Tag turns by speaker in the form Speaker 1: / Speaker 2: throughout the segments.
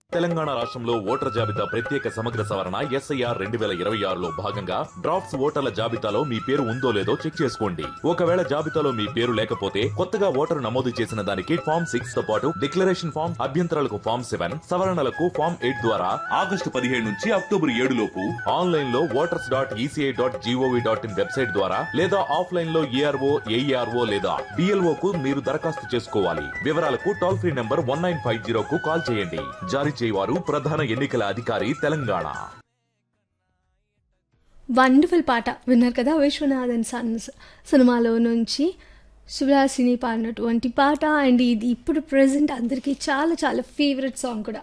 Speaker 1: తెలంగాణ రాష్ట్రంలో ఓటర్ల జాబితా ప్రత్యేక సమగ్ర సవరణ ఎస్ఐఆర్ 2026లో భాగంగా డ్రాఫ్ట్స్ ఓటర్ల జాబితాలో మీ పేరు ఉందో లేదో చెక్ చేసుకోండి. ఒకవేళ జాబితాలో మీ పేరు లేకపోతే కొత్తగా ఓటరు నమోదు చేసిన దానికి ఫామ్ 6 తో పాటు డిక్లరేషన్ ఫామ్, అభ్యంతరాలకు ఫామ్ 7, సవరణలకు ఫామ్ 8 ద్వారా ఆగస్టు 17 నుంచి అక్టోబర్ 7 లోపు ఆన్లైన్ లో voters.eci.gov.in వెబ్సైట్ ద్వారా లేదా ఆఫ్లైన్ లో ఏఆర్ఓ, ఏఈఆర్ఓ లేదా డిఎల్ఓ కు మీరు దరఖాస్తు చేసుకోవాలి. వివరాలకు టోల్ ఫ్రీ నంబర్ 1950 కు కాల్ చేయండి. జారీ చేయవారు ప్రధాన ఎన్నికల అధికారి తెలంగాణ.
Speaker 2: వండర్ఫుల్ పాట విన్నారు కదా, విశ్వనాథన్ సన్స్ సినిమాలో నుంచి శివరాశిని పాడినటువంటి పాట. అండ్ ఇది ఇప్పుడు ప్రెసెంట్ అందరికీ చాలా చాలా ఫేవరెట్ సాంగ్ కూడా.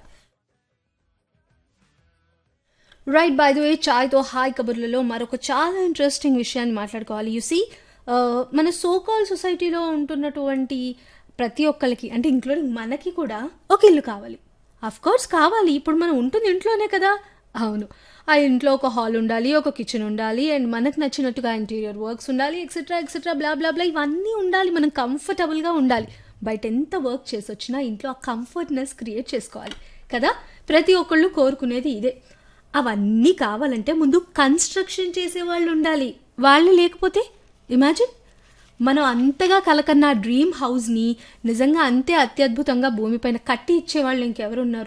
Speaker 2: Right, by the way, చాయ్తో hi కబుర్లలో మరొక చాలా ఇంట్రెస్టింగ్ విషయాన్ని మాట్లాడుకోవాలి. యూసీ మన సోకాల్ సొసైటీలో ఉంటున్నటువంటి ప్రతి ఒక్కరికి, అంటే ఇంక్లూడింగ్ మనకి కూడా ఒక ఇల్లు కావాలి. అఫ్ కోర్స్ కావాలి, ఇప్పుడు మనం ఉంటుంది ఇంట్లోనే కదా. అవును, ఆ ఇంట్లో ఒక హాల్ ఉండాలి, ఒక కిచెన్ ఉండాలి, అండ్ మనకు నచ్చినట్టుగా ఇంటీరియర్ వర్క్స్ ఉండాలి, ఎక్సెట్రా ఎక్సెట్రా బ్లా బ్లా బ్లా, ఇవన్నీ ఉండాలి. మనం కంఫర్టబుల్గా ఉండాలి. బయట ఎంత వర్క్ చేసి వచ్చినా ఇంట్లో ఆ కంఫర్ట్నెస్ క్రియేట్ చేసుకోవాలి కదా. ప్రతి ఒక్కళ్ళు కోరుకునేది ఇదే. అవన్నీ కావాలంటే ముందు కన్స్ట్రక్షన్ చేసే వాళ్ళు ఉండాలి. వాళ్ళు లేకపోతే ఇమాజిన్, మనం అంతగా కలకన్న డ్రీమ్ హౌస్ని నిజంగా అంతే అత్యద్భుతంగా భూమిపైన కట్టి ఇచ్చేవాళ్ళు ఇంకెవరున్నారు?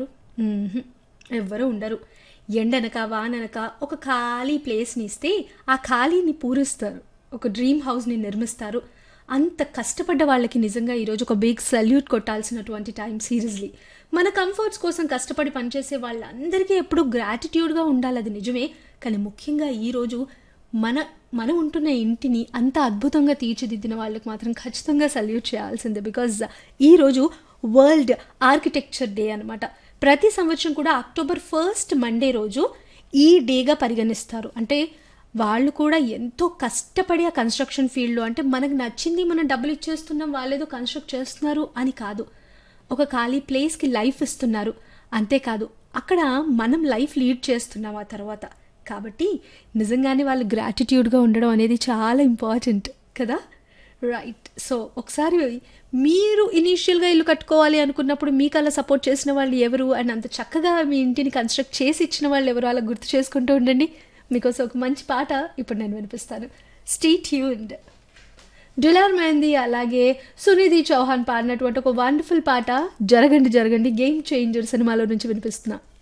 Speaker 2: ఎవ్వరూ ఉండరు. ఎండనక వాననక ఒక ఖాళీ ప్లేస్ని ఇస్తే ఆ ఖాళీని పూరిస్తారు, ఒక డ్రీమ్ హౌస్ని నిర్మిస్తారు. అంత కష్టపడ్డ వాళ్ళకి నిజంగా ఈరోజు ఒక బిగ్ సల్యూట్ కొట్టాల్సినటువంటి టైం. సీరియస్లీ, మన కంఫర్ట్స్ కోసం కష్టపడి పనిచేసే వాళ్ళందరికీ ఎప్పుడూ గ్రాటిట్యూడ్గా ఉండాలి, అది నిజమే. కానీ ముఖ్యంగా ఈరోజు మనం ఉంటున్న ఇంటిని అంత అద్భుతంగా తీర్చిదిద్దిన వాళ్ళకి మాత్రం ఖచ్చితంగా సల్యూట్ చేయాల్సిందే. బికాజ్ ఈరోజు వరల్డ్ ఆర్కిటెక్చర్ డే అనమాట. ప్రతి సంవత్సరం కూడా అక్టోబర్ 1 మండే రోజు ఈ డేగా పరిగణిస్తారు. అంటే వాళ్ళు కూడా ఎంతో కష్టపడి ఆ కన్స్ట్రక్షన్ ఫీల్డ్లో, అంటే మనకు నచ్చింది మనం డబ్బులు ఇచ్చేస్తున్నాం, వాళ్ళేదో కన్స్ట్రక్ట్ చేస్తున్నారు అని కాదు, ఒక ఖాళీ ప్లేస్కి లైఫ్ ఇస్తున్నారు. అంతేకాదు అక్కడ మనం లైఫ్ లీడ్ చేస్తున్నాం ఆ తర్వాత. కాబట్టి నిజంగానే వాళ్ళు గ్రాటిట్యూడ్గా ఉండడం అనేది చాలా ఇంపార్టెంట్ కదా. రైట్, సో ఒకసారి మీరు ఇనీషియల్గా ఇల్లు కట్టుకోవాలి అనుకున్నప్పుడు మీకు అలా సపోర్ట్ చేసిన వాళ్ళు ఎవరు, అండ్ అంత చక్కగా మీ ఇంటిని కన్స్ట్రక్ట్ చేసి ఇచ్చిన వాళ్ళు ఎవరు, అలా గుర్తు చేసుకుంటూ ఉండండి. మీకోసం ఒక మంచి పాట ఇప్పుడు నేను వినిపిస్తాను. Stay tuned. డులార్ మెహందీ అలాగే సునిధి చౌహాన్ పాడినటువంటి ఒక వండర్ఫుల్ పాట జరగండి జరగండి గేమ్ చేంజర్ సినిమాలో నుంచి వినిపిస్తున్నా.